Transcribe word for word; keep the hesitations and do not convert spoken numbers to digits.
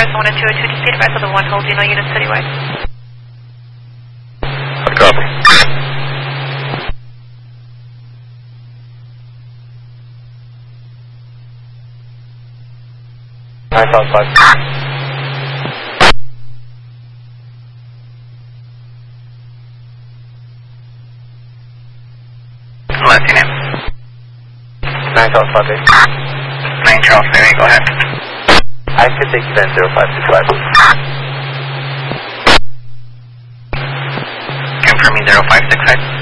Delta one two oh two, just be advised of the one hold, you know, unit citywide. Copy. nine South five. Last name. nine South five eight. nine Charles Ferry, go ahead. I can take event zero five six five. Confirming zero five six five.